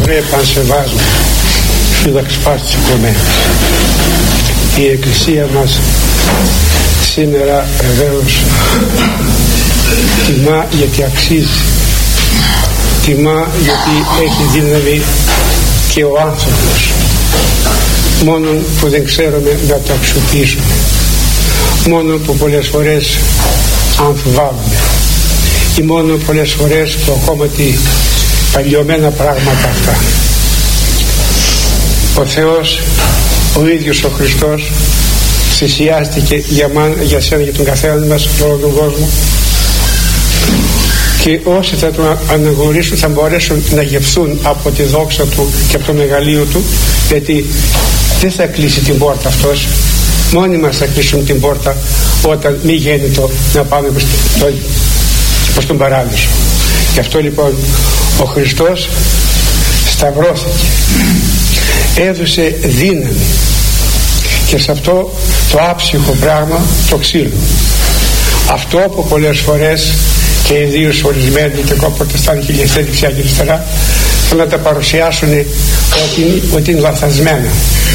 Σταυρέ πανσεβάζω, φύλαξ πάσης κομμένης. Η Εκκλησία μας σήμερα βεβαίως τιμά γιατί αξίζει, τιμά γιατί έχει δύναμη και ο άνθρωπος, μόνο που δεν ξέρουμε να το αξιοποιήσουμε, μόνο που πολλές φορές αμφιβάλλουμε ή μόνο πολλές φορές που ακόμα τη παλιωμένα πράγματα αυτά. Ο Θεός ο ίδιος ο Χριστός θυσιάστηκε για σένα, για τον καθένα μας, για όλο τον κόσμο, και όσοι θα τον αναγνωρίσουν θα μπορέσουν να γευθούν από τη δόξα του και από το μεγαλείο του, γιατί δεν θα κλείσει την πόρτα αυτός, μόνοι μας θα κλείσουν την πόρτα όταν μη γέννητο να πάμε προς τον παράδεισο. Γι' αυτό λοιπόν ο Χριστός σταυρώθηκε, έδωσε δύναμη, και σε αυτό το άψυχο πράγμα το ξύλο, αυτό που πολλές φορές και ιδίως ορισμένοι και ακόμα προτεστάνοι και δεξιά και αριστερά θέλουν να τα παρουσιάσουν ότι είναι λαθασμένα.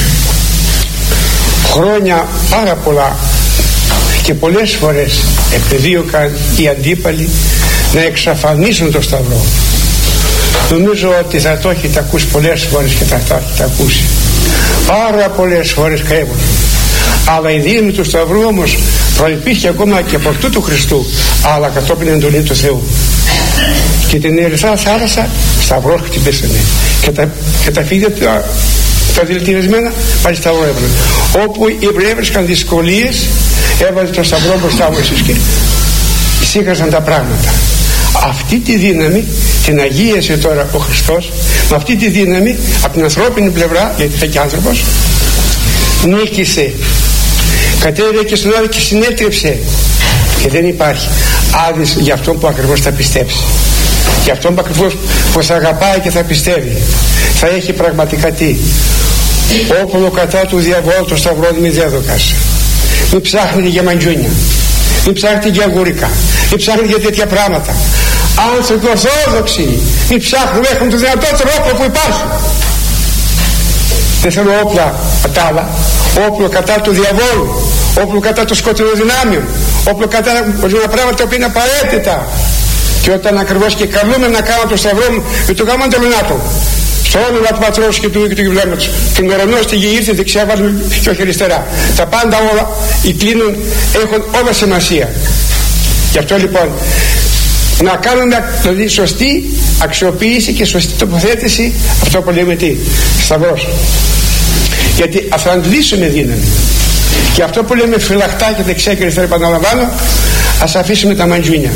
Χρόνια πάρα πολλά και πολλές φορές επεδίωκαν οι αντίπαλοι να εξαφανίσουν το Σταυρό. Νομίζω ότι θα το έχετε ακούσει πολλές φορές και θα το έχετε ακούσει πάρα πολλές φορές καίγονται. Αλλά η δύναμη του Σταυρού όμως προϋπήρχε ακόμα και από αυτού του Χριστού, αλλά κατόπιν εντολή του Θεού. Και την Ερυθρά Θάλασσα σταυρός χτυπήσανε, και τα φίδια τα δηλητηριασμένα πάλι σταυρό έβαλαν. Όπου οι Εβραίοι έβρισκαν δυσκολίες, έβαλε το σταυρό μπροστά μου εσείς και εισήγαζαν τα πράγματα. Αυτή τη δύναμη την αγίασε τώρα ο Χριστός. Με αυτή τη δύναμη από την ανθρώπινη πλευρά, γιατί θα και άνθρωπος, νίκησε, κατέβηκε και στον άλλο και συνέτρεψε, και δεν υπάρχει άδειας για αυτόν που ακριβώς θα πιστέψει, για αυτόν που ακριβώς που θα αγαπάει και θα πιστεύει. Θα έχει πραγματικά τι? Όπλο κατά του διαβόλου, το σταυρό μη δέδοκας. Μην ψάχνετε για μαντζούνια, μην ψάχνετε για αγγουρικά, μην ψάχνετε για τέτοια πράγματα. Άνθρωποι ορθόδοξοι, μην ψάχνουν, έχουν το δυνατότερο όπλο που υπάρχει. Δεν θέλω όπλα τα άλλα, όπλο κατά του διαβόλου, όπλο κατά του σκοτεινών δυνάμεων, όπλο κατά ορισμένα πράγματα που είναι απαραίτητα. Και όταν ακριβώς και καλούμε να κάνω το σταυρό μου με το γάμο αντελονάτο, στο όνομα του Πατρός και του Υιού και του Αγίου Πνεύματος, τον ουρανό στη γη ήρθε δεξιά βάλουμε και όχι αριστερά. Τα πάντα όλα, οι κλείνουν, έχουν όλα σημασία. Γι' αυτό λοιπόν να κάνουμε δηλαδή σωστή αξιοποίηση και σωστή τοποθέτηση, αυτό που λέμε τι? Σταυρός. Γιατί θα αντλήσουμε δύναμη. Και αυτό που λέμε φυλαχτά και δεξιά και αριστερά, επαναλαμβάνω, ας αφήσουμε τα μαντζούνια.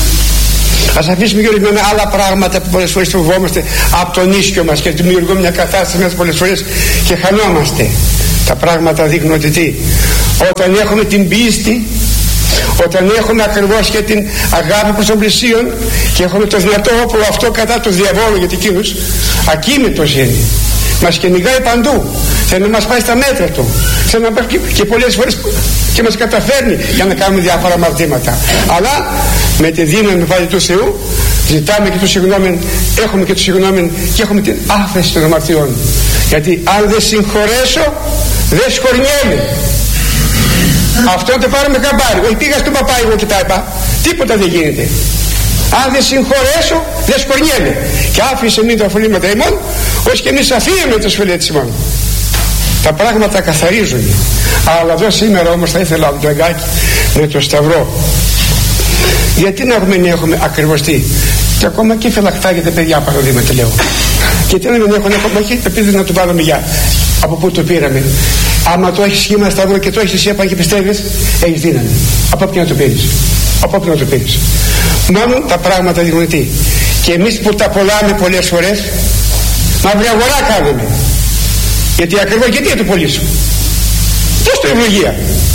Ας αφήσουμε και ορισμένα άλλα πράγματα που πολλές φορές φοβόμαστε από τον ίσιο μας και δημιουργούμε μια κατάσταση μας πολλές φορές και χανόμαστε. Τα πράγματα δείχνουν ότι τι? Όταν έχουμε την πίστη, όταν έχουμε ακριβώς και την αγάπη προς τον πλησίον και έχουμε το δυνατό όπλο αυτό κατά του διαβόλου, γιατί εκείνος ακίνητος είναι, μας κυνηγάει παντού, θέλει να μας πάει στα μέτρα του, θέλει να πάει και πολλές φορές και μας καταφέρνει για να κάνουμε διάφορα αμαρτήματα. Αλλά με τη δύναμη πάλι του Θεού ζητάμε και το συγγνώμη, έχουμε και το συγγνώμη και έχουμε την άφεση των αμαρτιών. Γιατί αν δεν συγχωρέσω δεν σχορνιέμαι. Αυτό το πάρουμε καμπάρι. Όχι, πήγα στον παπά εγώ και τα είπα, τίποτα δεν γίνεται. Αν δεν συγχωρέσω δεν σχορνιέμαι. Και άφησε μην τα αφολήματα ημών, ως και εμείς αφήνουμε το σφυλέτη ημών. Τα πράγματα καθαρίζουν. Αλλά εδώ σήμερα όμως θα ήθελα από το εγκάκι με το σταυρό. Γιατί να έχουμε ακριβώς τι? Και ακόμα και φυλακτά για τα παιδιά παραδείγματα λέω. Γιατί να μην έχουν όχι επειδή να το βάλουμε για από πού το πήραμε. Άμα το έχεις σχήμα σταυρό και το έχεις εσύ απ' και πιστεύεις, έχεις δύναμη. Από όποιον να το πήρεις. Από όποιον να το πήρεις. Μόνο τα πράγματα δείχνουν τι? Και εμείς που τα πουλάμε πολλές φορές, μαύρη αγορά κάνουμε. Γιατί ακριβώς γιατί να το πουλήσω? Πώς το ευλογία?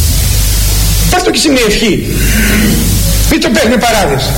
Πώς το και εσύ με ευχή? Μην το παίρνει παράδες.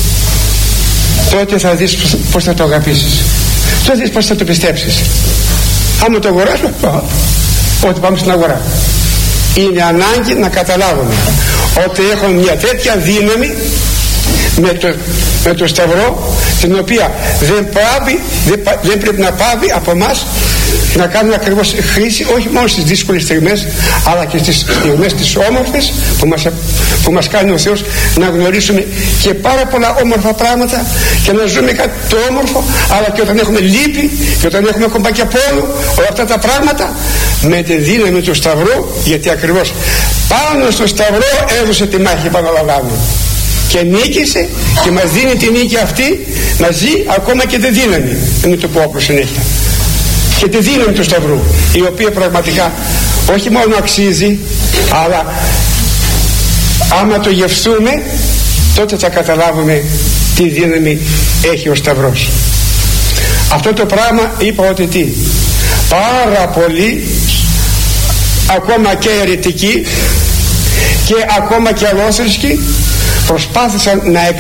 Τότε θα δεις πως θα το αγαπήσεις. Τότε θα δεις πως θα το πιστέψεις. Άμα το αγοράσουμε, ότι πάμε στην αγορά. Είναι ανάγκη να καταλάβουμε ότι έχουμε μια τέτοια δύναμη με το σταυρό, στην οποία δεν πρέπει να πάβει από εμάς να κάνουμε ακριβώς χρήση, όχι μόνο στις δύσκολες στιγμές, αλλά και στις στιγμές τις όμορφες που μας κάνει ο Θεός να γνωρίσουμε και πάρα πολλά όμορφα πράγματα και να ζούμε κάτι το όμορφο, αλλά και όταν έχουμε λύπη και όταν έχουμε κομπάκια πόνο, όλα αυτά τα πράγματα με τη δύναμη του Σταυρού, γιατί ακριβώς πάνω στο Σταυρό έδωσε τη μάχη, επαναλαμβάνω, και νίκησε και μας δίνει τη νίκη αυτή να ζει ακόμα και τη δύναμη, μην το πω όπως συνέχεια, και τη δύναμη του Σταυρού, η οποία πραγματικά όχι μόνο αξίζει, αλλά άμα το γευθούμε τότε θα καταλάβουμε τι δύναμη έχει ο Σταυρός. Αυτό το πράγμα είπα ότι τι, πάρα πολλοί ακόμα και αιρετικοί και ακόμα και αλόθρησκοι προσπάθησαν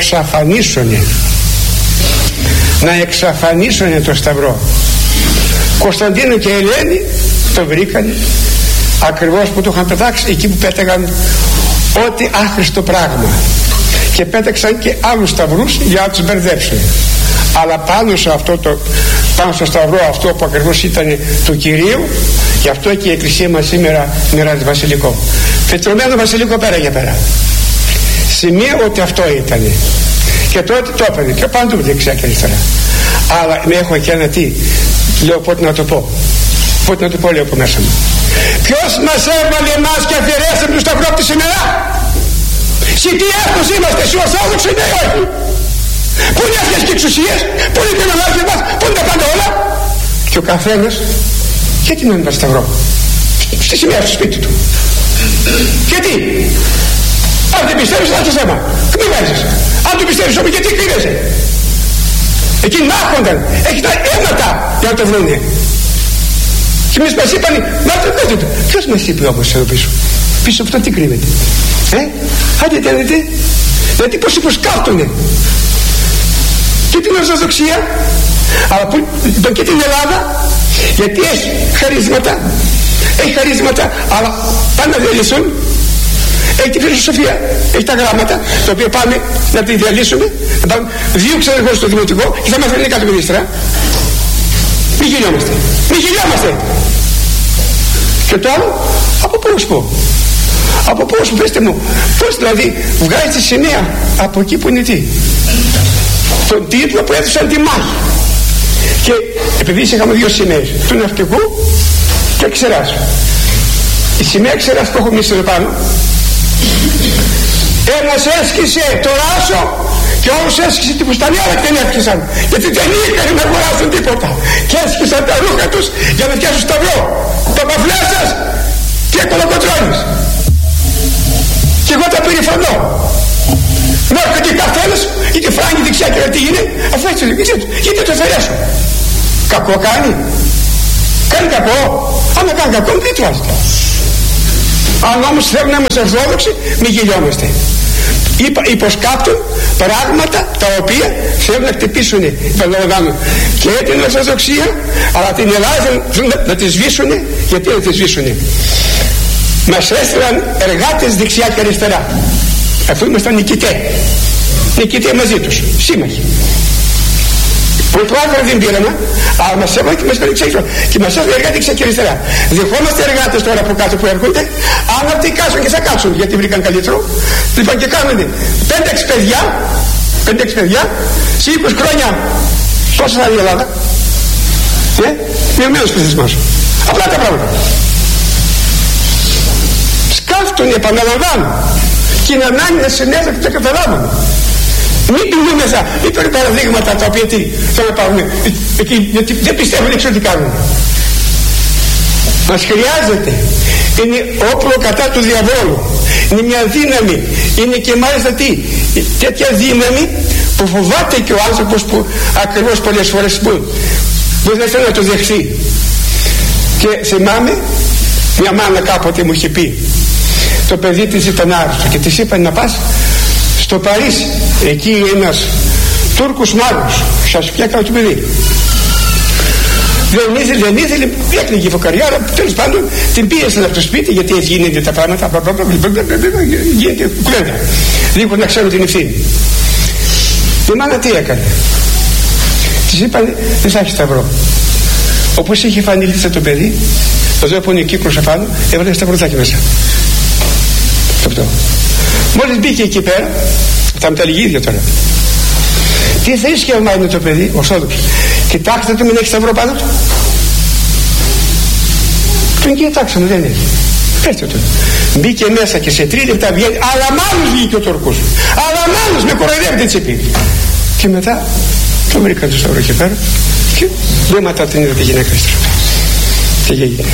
να εξαφανίσουν το Σταυρό. Κωνσταντίνο και Ελένη το βρήκαν ακριβώς που το είχαν πετάξει εκεί που πέταγαν ό,τι άχρηστο πράγμα, και πέταξαν και άλλους σταυρούς για να τους μπερδέψουν. Αλλά πάνω στο Σταυρό αυτό που ακριβώς ήταν του Κυρίου, γι' αυτό και η Εκκλησία μας σήμερα μοιράζει βασιλικό, πετρωμένο βασιλικό πέρα για πέρα, σημείο ότι αυτό ήταν, και τότε το έπαιρνε και παντού δεξιά και αριστερά. Αλλά έχω και ένα τι λέω, πότε να το πω λέω από μέσα μου. Ποιος μας έβαλε εμάς και αφαιρέσαμε του Σταυρό από τη σήμερα? Τι έθνος είμαστε, εσύ Ορθόδοξοι ή όχι? Πού είναι αυτές και εξουσίες, πού είναι την ανάγκη μας, πού είναι τα πάντα όλα? Και ο καθένας γιατί να είναι Σταυρό στη σημαία στο σπίτι του? Γιατί? Αν δεν πιστεύεις θα το θέμα, μη βάζεις. Αν το πιστεύεις όμως, γιατί κρύβεσαι? Εκείνοι μάχονταν, έχει τα αίματα για να το βρούνε. Και εμείς μας είπαν, μα το δείτε του. Ποιος μας είπε όμως εδώ πίσω? Πίσω από αυτό τι κρύβεται? Άντε τελείτε, γιατί πως υποσκάπτουνε και την Ορθοδοξία, αλλά και την Ελλάδα, γιατί έχει χαρίσματα, αλλά πάνε να διαλύσουν. Έχει τη φιλοσοφία, έχει τα γράμματα, τα οποία πάμε να τη διαλύσουμε, να πάμε 2 ξενεργούς στο δημοτικό και θα μας φέρνει κάτω ministra. Μη γελιόμαστε. Και το άλλο, από πώς πω, πέστε μου, πώς δηλαδή βγάζει τη σημαία από εκεί που είναι τι? Τον τίτλο που έδωσαν τη μάχη. Και επειδή είχαμε 2 σημαίες, του ναυτικού και Ξεράς. Η σημαία Ξεράς που έχω εμείς εδώ πάνω, ένας έσκησε το ράσο και όλους έσκησε την φουστανιά, αλλά δεν έσκησαν, γιατί δεν είχαν να αγοράσουν τίποτα, και έσκησαν τα ρούχα τους για να φτιάσουν Σταυρό. Παπαφλέσσας και κολοκοτρώνης. Και εγώ τα περιφρονώ. Να έρχεται καθένας είτε φράγει δεξιά και τι είναι, αφού έτσι γιατί το αφαιρέσω? Κακό κάνει κακό? Άμα κάνει κακό μην το βάζετε. Αν όμως θέλουν να είμαστε Ορθόδοξοι, μη γελιόμαστε. Υποσκάπτουν πράγματα τα οποία θέλουν να χτυπήσουν, επαναλαμβάνω, και την Ορθοδοξία, αλλά την Ελλάδα να τη σβήσουν. Γιατί να τη σβήσουν? Μας έστειλαν εργάτες δεξιά και αριστερά, αφού ήμασταν νικητέ μαζί τους, σύμμαχοι. Πρωτοάγρα δεν πήραμε, αλλά μας έβαλε και μας πήρε ξέχυρο. Και μας έβαλε εργάτες δεξιά και αριστερά. Δεχόμαστε εργάτες τώρα από κάτω που έρχονται, αν αυτοί κάτσουν και θα κάτσουν, γιατί βρήκαν καλύτερο. Λοιπόν, και κάνουν 5-6 παιδιά, σε 20 χρόνια, πόσο θα είναι η Ελλάδα? Μειωμένος πληθυσμός. Απλά τα πράγματα. Σκάφτουν, επαναλαμβάνω, και είναι ανάγκη να συνέδρα και το καταλάβουν. Μην πεινούμεθα, είπαν παραδείγματα τα οποία τι θα να πάρουν εκεί, γιατί δεν πιστεύουν, δεν ξέρω τι κάνουν. Μας χρειάζεται, είναι όπλο κατά του διαβόλου, είναι μια δύναμη, είναι και μάλιστα τι, τέτοια δύναμη που φοβάται και ο άνθρωπος που ακριβώς πολλές φορές που δεν θέλει να το δεχθεί. Και θυμάμαι μια μάνα κάποτε μου είχε πει, το παιδί της ήταν άρρωστο και της είπαν να πας στο Παρίσι, εκεί ένας Τούρκος μάγος, σας φτιάχνω το παιδί. Δεν ήθελε, έκλειγε η φωκαριά, αλλά τέλος πάντων την πίεσαν από το σπίτι, γιατί έτσι γίνονται τα πράγματα, γίνεται κουβέντα, λίγο να ξέρουν την ευθύνη. Η μάνα τι έκανε? Της είπανε δεν θα έχει σταυρό. Όπως είχε φανεί λίτσα το παιδί, εδώ που είναι ο κύκλος απάνω, έβαλε ένα σταυρωτάκι μέσα. Αυτό. Μόλις μπήκε εκεί πέρα, θα με τα λίγη ίδια τώρα. Τι θρήσκευμα είναι το παιδί, ορθόδοξο. Κοιτάξτε το, μην έχει σταυρό πάνω του. Τον κοιτάξαμε, δεν έχει. Πέστε το. Μπήκε μέσα και σε 3 λεπτά βγαίνει, αλλά μάλλον βγήκε ο Τουρκός. Αλλά μάλλον με κοροϊδεύεται τσεπί. Και μετά το βρήκαν το σταυρό εκεί πέρα και βήματα την είδα τη γυναίκα έστρεφε. Τι έγινε.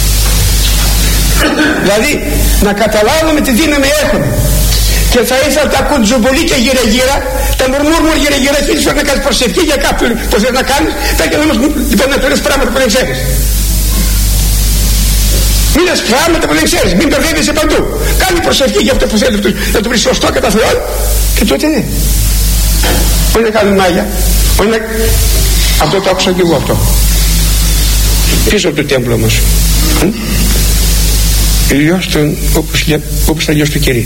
Δηλαδή να καταλάβουμε τι δύναμη έχουμε. Και θα ήθελα τα κουτζομπολί και γύρω-γύρω, τα μουρμούρμουρ γύρω-γύρω, και ίσως να κάνεις προσευχή για κάποιον που θες να κάνεις, θα και λοιπόν να του λες πράγματα που δεν ξέρεις. Μην λες πράγματα που δεν ξέρεις, μην μπερδεύεσαι παντού. Κάνει προσευχή για αυτό που θέλει να του βρει σωστό κατά Θεόν, και τότε ναι. Όχι να κάνουν μάγια, όχι να... Αυτό το άκουσα και εγώ αυτό. Πίσω από το τέμπλο όμως. Ηλιός τον, όπως τα γιος του Κυρί.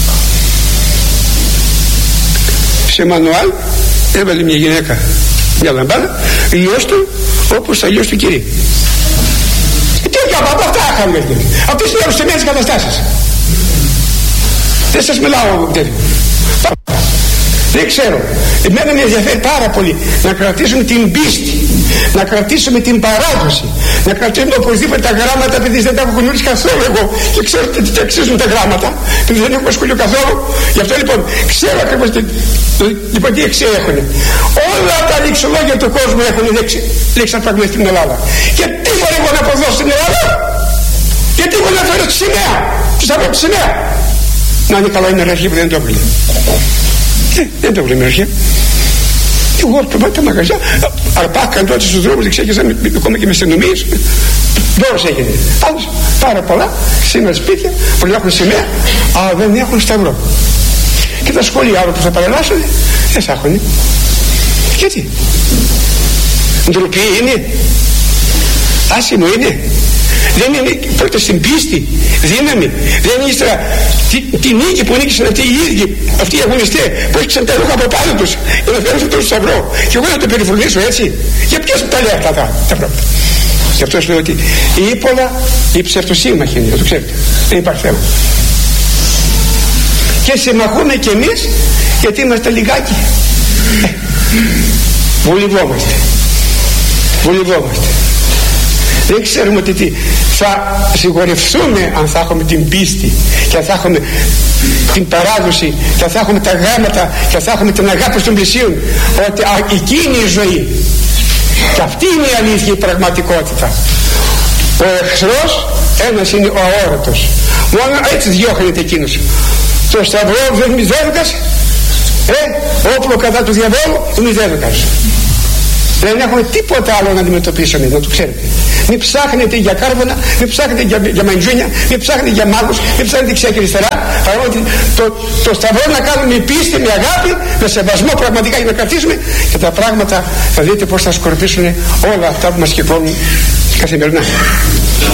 Σε μανουάλ έβαλε μια γυναίκα μια λαμπάδα, ηλιός του όπως τα γιος του Κυρί. Τι έκανα, από αυτά είχαμε. Αυτές είναι αρρωστημένες καταστάσεις. Δεν σας μιλάω τέτοιο. Δεν ξέρω. Εμένα με ενδιαφέρει πάρα πολύ να κρατήσουμε την πίστη, να κρατήσουμε την παράδοση, να κρατήσουμε οπωσδήποτε τα γράμματα, επειδή δεν τα έχω γνωρίσει καθόλου εγώ και ξέρω τι αξίζουν τα γράμματα, επειδή δεν έχω σχολείο καθόλου. Γι' αυτό λοιπόν ξέρω ακριβώς λοιπόν τι αξία έχουν. Όλα τα λεξολόγια του κόσμου έχουν λέξει αρπαγμένη στην Ελλάδα. Και τι μπορεί εγώ να αποδώσω στην Ελλάδα, γιατί εγώ να φέρω τη σημαία, του σταυρό τη σημαία. Να είναι καλά, είναι αρχή που δεν το έβγαλε. Δεν το βλέπουμε αρχαία. Εγώ από τα μαγαζιά αρπάχαν τότε στους δρόμους, εξέγεσαν ακόμα και με αστυνομίες. Δώρος έγινε. Πάντως πάρα πολλά σήμερα σπίτια που έχουν σημαία, αλλά δεν έχουν σταυρό. Και τα σχολεία που θα παρελάσσουν δεν θα έχουν. Γιατί? Ντροπή είναι? Άσημο είναι? Δεν είναι πρώτα στην πίστη, δύναμη? Δεν είναι ύστερα τη νίκη που νίκησαν αυτοί οι ίδιοι, αυτοί οι αγωνιστές που έσκησαν τα ρούχα από πάνω τους για να φέρουν στον σταυρό, και εγώ να το περιφρονήσω έτσι? Για ποιος τα λέει αυτά τα πράγματα? Γι' αυτό σου λέω ότι η ύπολα, η ψευτοσύμμαχη είναι, το ξέρετε, δεν υπάρχει θέμα. Και συμμαχούμε κι εμείς γιατί είμαστε λιγάκι. Βολευόμαστε. Δεν ξέρουμε ότι θα σιγουρευτούμε αν θα έχουμε την πίστη και αν θα έχουμε την παράδοση και αν θα έχουμε τα γράμματα και αν θα έχουμε την αγάπη των πλησίων, ότι εκείνη η ζωή και αυτή είναι η αλήθεια, η πραγματικότητα. Ο εχθρός ένας είναι ο αόρατος, μόνο έτσι διώχνεται εκείνος. Το σταυρό δεν μη δέδοκας, όπλο κατά του διαβόλου μη δέδοκας. Δεν έχουμε τίποτα άλλο να αντιμετωπίσουμε, να το ξέρετε. Μην ψάχνετε για κάρβονα, μην ψάχνετε για μαντζούνια, μην ψάχνετε για μάγους, μην ψάχνετε δεξιά και αριστερά. Παρά ότι το σταυρό να κάνουμε με πίστη, με αγάπη, με σεβασμό πραγματικά για να κρατήσουμε, και τα πράγματα θα δείτε πως θα σκορπίσουν όλα αυτά που μας κυκλώνουν καθημερινά.